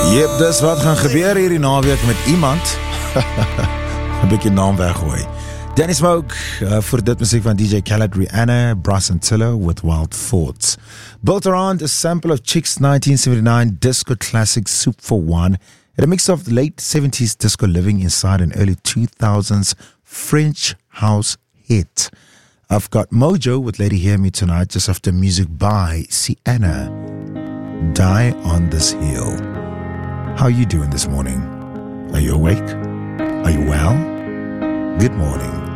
Jep, dis wat gaan gebeur hierdie naweek met iemand. 'n Bietjie naam weggooi. Danny Smoke, voor dit muziek van DJ Khaled, Rihanna, Brass and Tiller with Wild Thoughts. Built around a sample of Chick's 1979 disco classic Soup for One, and a mix of the late 70s disco living inside an early 2000s French house hit. I've got Mojo with Lady Hear Me Tonight, just after music by Sienna, Die on This Hill. How are you doing this morning? Are you awake? Are you well? Good morning.